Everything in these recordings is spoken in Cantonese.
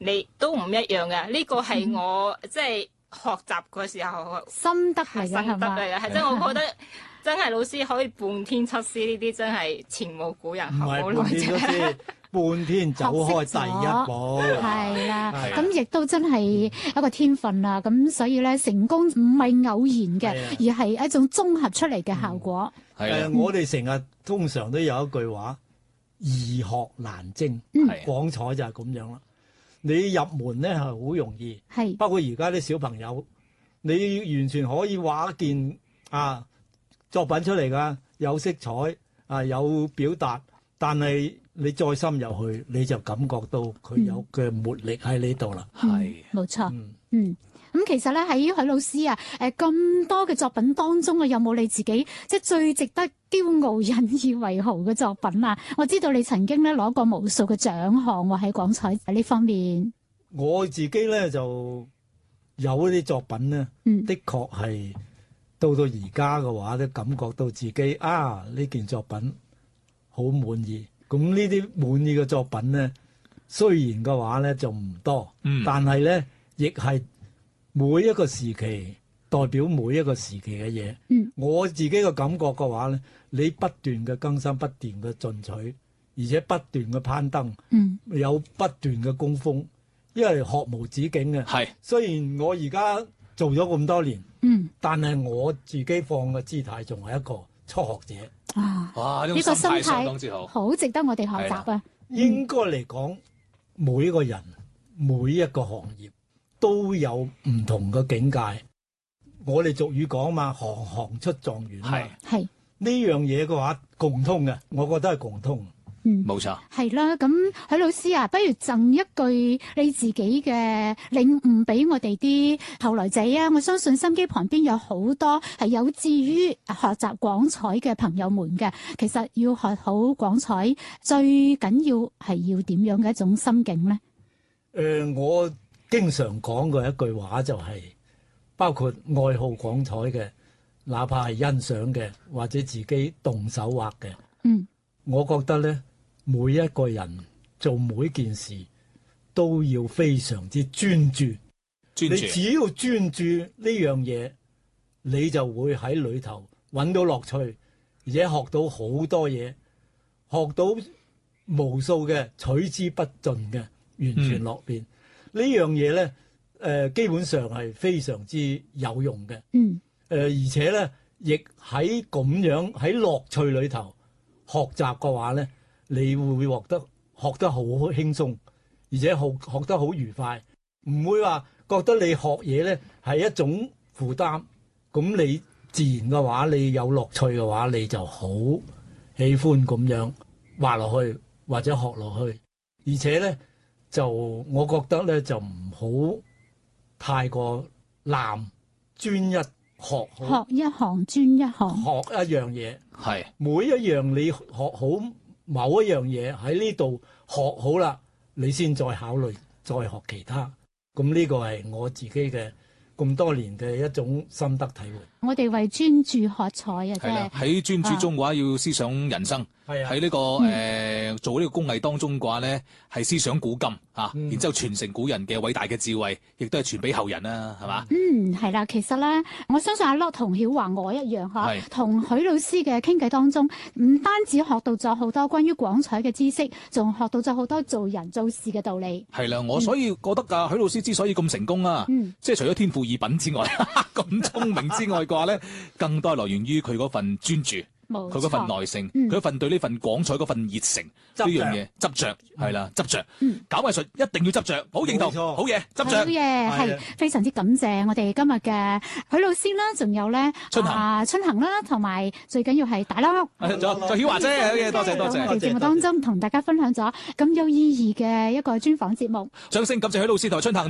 你都唔一樣嘅。呢個係我即係學習嗰時候心得嚟嘅心係嘛？ 得嚟嘅，係真我覺得真係老師可以半天出師呢啲，真係前無古人後無來者。 半天走開第一步， 係啦，咁亦都真係一個天分啦。咁所以咧，成功唔係偶然嘅，而係一種綜合出嚟嘅效果。 我哋成日通常都有一句話：易學難精。廣彩就係咁樣啦。你入門咧係好容易，包括而家啲小朋友，你完全可以畫一件作品出嚟㗎，有色彩有表達，但係你再深入去，你就感覺到佢有嘅活力喺呢度啦。 冇錯。咁其實咧喺許老師咁多嘅作品當中有冇你自己即係最值得驕傲、引以為豪嘅作品啊？我知道你曾經咧攞過無數嘅獎項喎，喺廣彩喺呢方面。 我自己咧就有一啲作品咧，的確係到而家嘅話咧，感覺到自己呢件作品好滿意。咁呢啲滿意嘅作品咧，雖然嘅話咧就唔多，但係咧亦係每一個時期代表每一個時期嘅嘢。我自己嘅感覺嘅話咧，你不斷嘅更新，不斷嘅進取，而且不斷嘅攀登，有不斷嘅攻鋒，因為學無止境嘅。雖然我而家做咗咁多年，但係我自己放嘅姿態仲係一個初學者。 哇！呢個心態相當之好， 好值得我哋學習啊！ 應該嚟講，每一個人、每一個行業都有唔同嘅境界。我哋俗語講嘛，行行出狀元。係呢樣嘢嘅話，共通嘅，我覺得係共通。 冇錯。係啦，咁許老師啊，不如贈一句你自己嘅領悟俾我哋啲後來仔啊！我相信心機旁邊有好多係有志於學習廣彩嘅朋友們嘅。其實要學好廣彩，最緊要係要點樣嘅一種心境咧？ 我經常講過一句話就係，包括愛好廣彩嘅，哪怕係欣賞嘅，或者自己動手畫嘅，我覺得咧。每一個人做每件事都要非常之專注。你只要專注呢樣嘢，你就會喺裏頭揾到樂趣，而且學到好多嘢，學到無數嘅取之不盡嘅完全樂變。呢樣嘢咧，基本上係非常之有用嘅。而且咧，亦喺咁樣喺樂趣裏頭學習嘅話咧。你會學得好輕鬆，而且學得好愉快，唔會話覺得你學嘢咧係一種負擔。咁你自然嘅話，你有樂趣嘅話，你就好喜歡咁樣畫落去或者學落去。而且咧，就我覺得咧就唔好太過濫，專一學一行專一行， 學一樣嘢係每一樣你學好。某一樣嘢喺呢度學好啦，你先再考慮再學其他。咁呢個係我自己嘅咁多年嘅一種心得體會。 我哋為專注學彩啊， 係啦，喺專注中嘅話要思想人生，喺呢個做呢個工藝當中嘅話咧，係思想古今然之後傳承古人嘅偉大嘅智慧，亦都係傳俾後人啦，係嘛？ 係啦，其實咧，我相信阿 Lot 同曉華我一樣同許老師嘅傾偈當中，唔單止學到咗好多關於廣彩嘅知識，仲學到咗好多做人做事嘅道理。 係啦，我所以覺得許老師之所以咁成功即係除咗天賦異稟之外，咁聰明之外嘅話咧，更多係來源於佢嗰份專注，佢嗰份耐性，佢嗰份對呢份廣彩嗰份熱誠，呢樣嘢執着係啦，執着搞藝術一定要執着，好認同，好嘢，執着， 好嘢，係非常之感謝我哋今日嘅許老師啦，仲有咧春行啦，同埋最緊要係大粒， 仲曉華姐，好嘢，多謝多謝。 我哋節目當中同大家分享咗咁有意義嘅一個專訪節目， 掌聲感謝許老師同埋春行。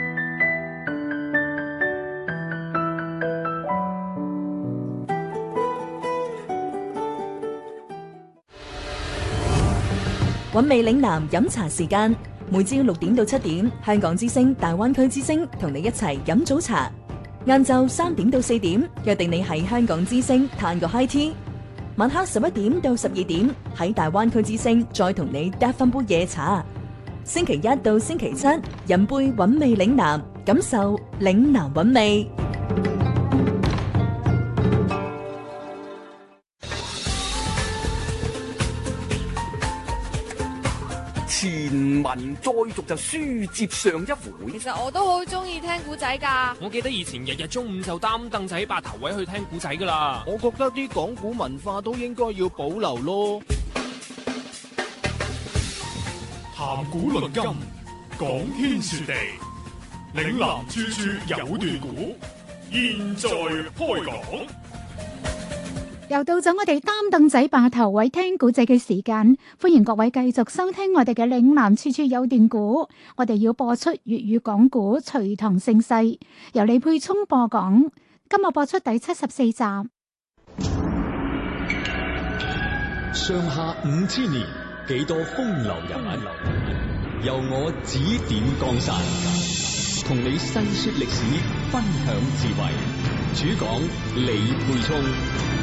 韻味嶺南飲茶時間，每朝6點到7點，香港之聲、大灣區之聲同你一齊飲早茶。晏晝3點到4點，約定你喺香港之聲嘆個 high tea。晚黑11點到12點，喺大灣區之聲再同你嗒翻杯夜茶。 星期一到星期七，飲杯韻味嶺南，感受嶺南韻味。 前文再續就書接上一回。 其實我都好中意聽古仔㗎。 我記得以前日日中午就擔凳仔霸頭位去聽古仔㗎啦。 我覺得啲講古文化都應該要保留咯。 談古論今，講天說地，嶺南處處有段古，現在開講。 又到咗我哋擔凳仔霸頭位聽古仔嘅時間，歡迎各位繼續收聽我哋嘅嶺南處處有段古。我哋要播出粵語講古《隋唐盛世》，由李佩聰播講。今日播出第74集。 上下5000年，幾多風流人物，由我指點江山，同你細說歷史，分享智慧。主講李佩聰。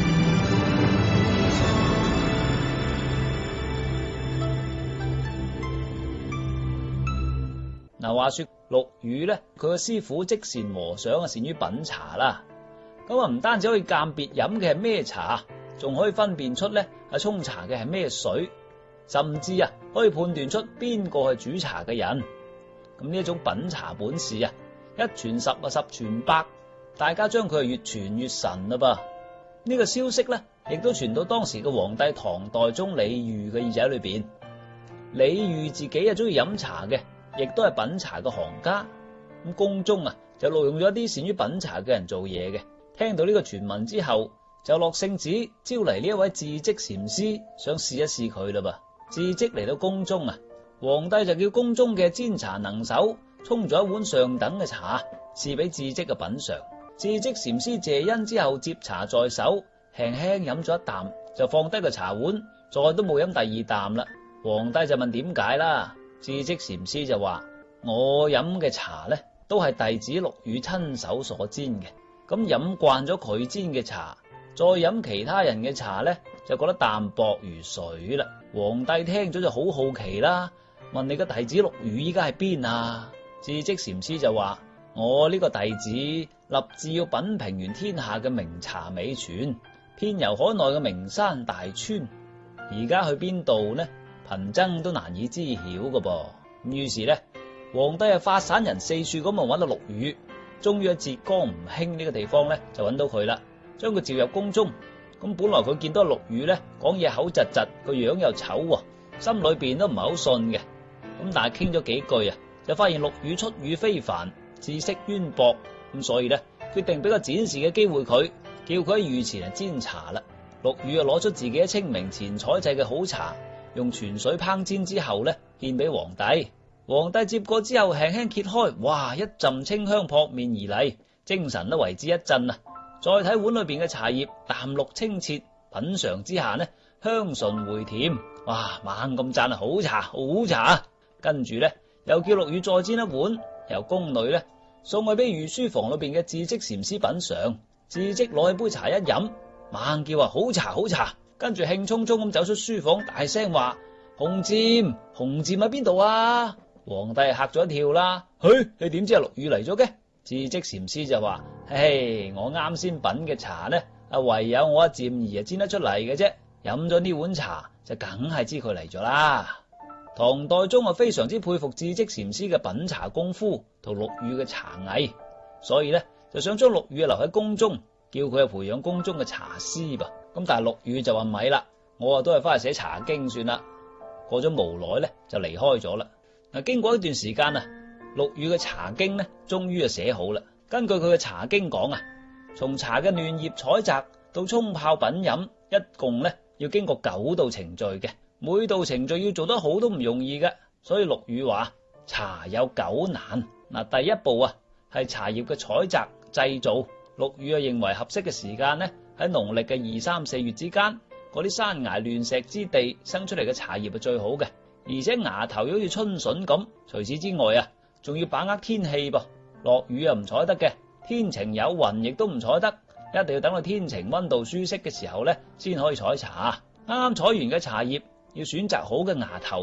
嗱，話說陸羽咧，佢個師傅積善和尚啊，善於品茶啦。咁啊，唔單止可以鑑別飲嘅係咩茶，仲可以分辨出咧沖茶嘅係咩水，甚至啊可以判斷出邊個係煮茶嘅人。咁呢一種品茶本事啊，一傳十啊，十傳百，大家將佢係越傳越神啦噃。呢個消息咧，亦都傳到當時嘅皇帝唐代宗李煜嘅耳仔裏邊。李煜自己啊中意飲茶嘅，亦都係品茶嘅行家。咁宮中啊就錄用咗一啲善於品茶嘅人做嘢嘅。聽到呢個傳聞之後，就落聖旨招嚟呢一位智積禪師，想試一試佢啦噃。智積嚟到宮中啊，皇帝就叫宮中嘅煎茶能手沖咗一碗上等嘅茶，賜俾智積嘅品嘗。智積禪師謝恩之後，接茶在手，輕輕飲咗一啖，就放低個茶碗，再都冇飲第二啖啦。皇帝就問點解啦？智積禪師就話：我飲嘅茶咧，都係弟子陸羽親手所煎嘅。咁飲慣咗佢煎嘅茶，再飲其他人嘅茶咧，就覺得淡薄如水啦。皇帝聽咗就好好奇啦，問你個弟子陸羽依家喺邊啊？智積禪師就話：我呢個弟子立志要品評完天下嘅名茶美泉，遍遊海內嘅名山大川，而家去邊度呢？貧僧都難以知曉噶噃。咁於是咧，皇帝啊發散人四處咁啊揾到陸羽，終於喺浙江吳興呢個地方咧就揾到佢啦，將佢召入宮中。咁本來佢見到陸羽咧講嘢口窒窒，個樣又醜，心裏邊都唔係好信嘅。咁但係傾咗幾句啊，就發現陸羽出語非凡，知識淵博，咁所以咧決定俾個展示嘅機會佢，叫佢喺御前嚟煎茶啦。陸羽啊攞出自己喺清明前採製嘅好茶，用泉水烹煎之後咧，獻俾皇帝。皇帝接過之後，輕輕揭開，哇！一陣清香撲面而嚟，精神都為之一振啊！再睇碗裏邊嘅茶葉，淡綠清澈，品嘗之下呢，香醇回甜，哇！猛咁讚啊，好茶，好茶！跟住咧，又叫陸羽再煎一碗，由宮女咧送去俾御書房裏邊嘅智積禪師品嘗。智積攞起杯茶一飲，猛叫話好茶，好茶！跟住興沖沖咁走出書房，大聲話：紅漸，紅漸喺邊度啊？皇帝嚇咗一跳啦，嘿，你點知係陸羽嚟咗嘅？智積禪師就話：嘿，我啱先品嘅茶呢，唯有我阿漸兒煎得出嚟嘅啫。飲咗呢碗茶就梗係知佢嚟咗啦。唐代宗非常之佩服智積禪師嘅品茶功夫同陸羽嘅茶藝，所以呢就想將陸羽留喺宮中，叫佢培養宮中嘅茶師噃。咁但係陸羽就話咪啦，我都係翻去寫茶經算啦。過咗無耐咧就離開咗啦。嗱，經過一段時間啊，陸羽嘅茶經咧終於就寫好啦。根據佢嘅茶經講啊，從茶嘅嫩葉採摘到沖泡品飲，一共咧要經過9道程序嘅，每道程序要做得好都唔容易嘅。所以陸羽話茶有9難。嗱，第一步啊係茶葉嘅採摘製造。陸羽啊認為合適嘅時間咧喺農曆嘅2、3、4月之間，嗰啲山崖亂石之地生出嚟嘅茶葉係最好嘅，而且芽頭好似春筍咁。除此之外啊，仲要把握天氣噃，落雨啊唔採得嘅，天晴有雲亦都唔採得，一定要等到天晴溫度舒適嘅時候咧，先可以採茶。啱啱採完嘅茶葉要選擇好嘅芽頭，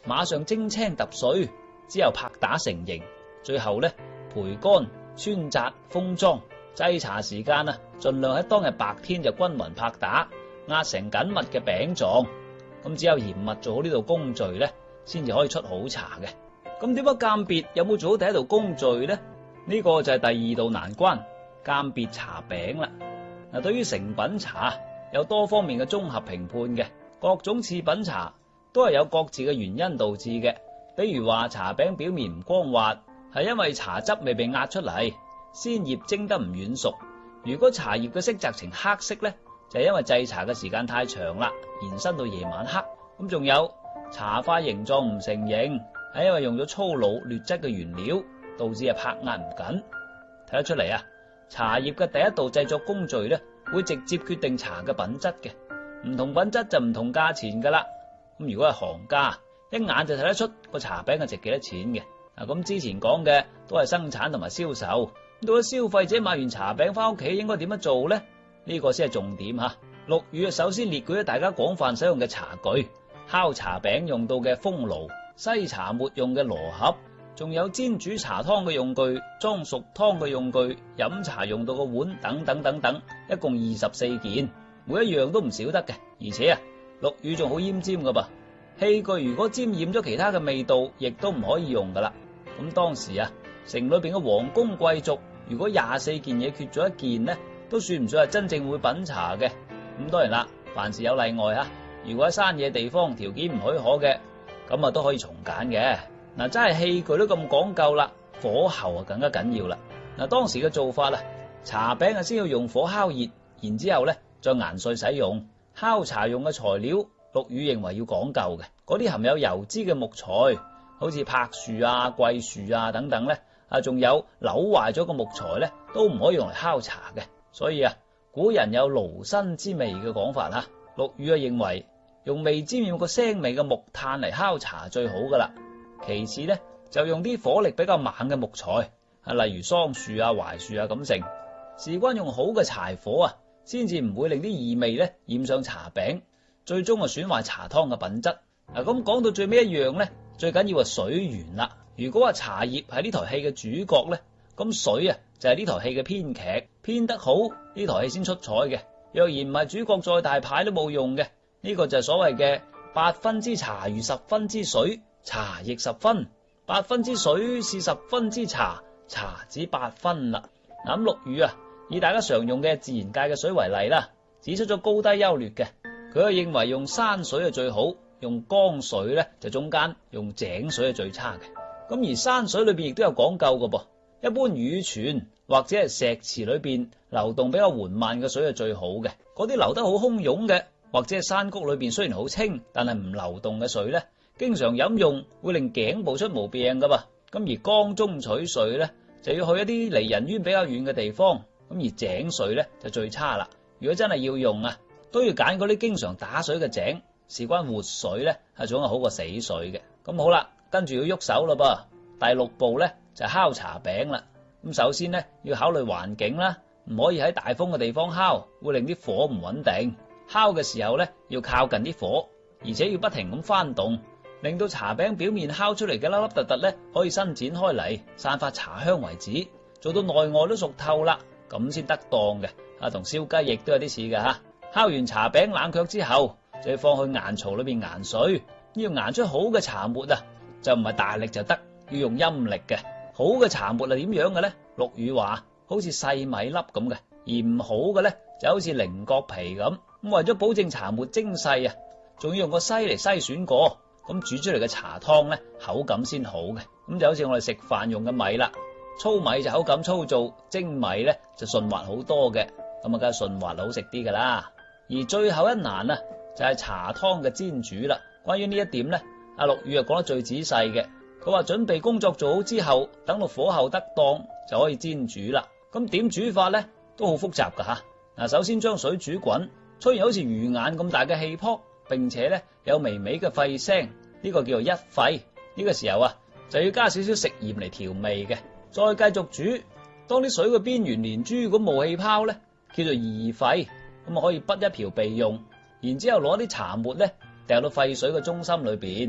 馬上蒸青揼水，之後拍打成形，最後咧焙乾、穿紮、封裝。製茶時間啊，盡量喺當日白天就均勻拍打，壓成緊密嘅餅狀。咁只有嚴密做好呢道工序咧，先至可以出好茶嘅。咁點解鑑別有冇做好第一道工序咧？呢個就係第二道難關，鑑別茶餅啦。嗱，對於成品茶有多方面嘅綜合評判嘅，各種次品茶都係有各自嘅原因導致嘅。比如話茶餅表面唔光滑，係因為茶汁未被壓出嚟，鮮葉蒸得唔軟熟。如果茶葉嘅色澤呈黑色咧，就係因為製茶嘅時間太長啦，延伸到夜晚黑。咁仲有茶塊形狀唔成形，係因為用咗粗魯劣質嘅原料，導致拍壓唔緊。睇得出嚟啊，茶葉嘅第一道製作工序咧，會直接決定茶嘅品質嘅。唔同品質就唔同價錢噶啦。咁如果係行家，一眼就睇得出個茶餅係值幾多錢嘅。嗱，咁之前講嘅都係生產同埋銷售。到咗消費者買完茶餅翻屋企應該點樣做呢？呢個先係重點吓。陸羽首先列舉咗大家廣泛使用嘅茶具，烤茶餅用到嘅風爐，篩茶末用嘅羅盒，仲有煎煮茶湯嘅用具，裝熟湯嘅用具，飲茶用到嘅碗等等等等，一共24件，每一樣都唔少得嘅。而且啊，陸羽仲好奄尖噶噃，器具如果沾染咗其他嘅味道，亦都唔可以用噶啦。咁當時啊，城裏邊嘅皇宮貴族，如果24件嘢缺咗一件呢，都算唔算係真正會品茶嘅？咁當然啦，凡事有例外吓。如果喺山野地方條件唔許可嘅，咁啊都可以重揀嘅。嗱，真係器具都咁講究啦，火候啊更加緊要啦。嗱，當時嘅做法啦，茶餅啊先要用火烤熱，然之後咧再研碎使用。烤茶用嘅材料，陸羽認為要講究嘅，嗰啲含有油脂嘅木材，好似柏樹啊、桂樹啊等等咧，仲有扭壞咗個木材咧，都唔可以用嚟烤茶嘅。所以啊，古人有爐新之味嘅講法吓。陸羽啊認為用未沾染過腥味嘅木炭嚟烤茶最好噶啦。其次咧就用啲火力比較猛嘅木材，例如桑樹啊、槐樹啊咁成。事關用好嘅柴火啊，先至唔會令啲異味咧染上茶餅，最終啊損壞茶湯嘅品質。嗱，咁講到最尾一樣咧，最緊要係水源啦。如果話茶葉係呢台戲嘅主角咧，咁水啊就係呢台戲嘅編劇，編得好呢台戲先出彩嘅。若然唔係主角，再大牌都冇用嘅。呢個就係所謂嘅8分之茶如10分之水，茶亦10分；8分之水是10分之茶，茶只8分啦。嗱，咁陸羽啊，以大家常用嘅自然界嘅水為例啦，指出咗高低優劣嘅。佢係認為用山水係最好，用江水咧就中間，用井水係最差嘅。咁而山水裏邊亦都有講究嘅噃。一般雨泉或者係石池裏邊流動比較緩慢嘅水係最好嘅。嗰啲流得好洶湧嘅，或者係山谷裏邊雖然好清，但係唔流動嘅水咧，經常飲用會令頸部出毛病噶噃。咁而江中取水咧，就要去一啲離人淵比較遠嘅地方。咁而井水咧就最差啦。如果真係要用啊，都要揀嗰啲經常打水嘅井，事關活水咧係總係好過死水嘅。咁好啦，跟住要喐手啦噃。第6步咧就係烤茶餅啦。咁首先咧要考慮環境啦，唔可以喺大風嘅地方烤，會令啲火唔穩定。烤嘅時候咧要靠近啲火，而且要不停咁翻動，令到茶餅表面烤出嚟嘅粒粒突突咧可以伸展開嚟，散發茶香為止，做到內外都熟透啦，咁先得當嘅。同燒雞翼都有啲似嘅吓。烤完茶餅冷卻之後，就要放去研槽裏邊研水。要研出好嘅茶末啊，就唔係大力就得，要用陰力嘅。好嘅茶末係點樣嘅咧？陸羽話好似細米粒咁嘅，而唔好嘅咧就好似菱角皮咁。咁為咗保證茶末精細啊，仲要用個篩嚟篩選過，咁煮出嚟嘅茶湯咧口感先好嘅。咁就好似我哋食飯用嘅米啦，粗米就口感粗糙，精米咧就順滑好多嘅。咁啊，梗係順滑好食啲噶啦。而最後一難啊，就係茶湯嘅煎煮啦。關於呢一點咧，阿陸羽啊講得最仔細嘅。佢話準備工作做好之後，等到火候得當就可以煎煮啦。咁點煮法咧都好複雜噶吓。嗱，首先將水煮滾，出現好似魚眼咁大嘅氣泡，並且咧有微微嘅沸聲，呢個叫做一沸。呢個時候啊，就要加少少食鹽嚟調味嘅。再繼續煮，當啲水嘅邊緣連珠咁冒氣泡咧，叫做二沸。咁啊可以滗一瓢備用。然之後攞啲茶末咧掉到沸水嘅中心裏邊，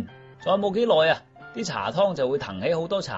再冇幾耐啊，啲茶湯就會騰起好多茶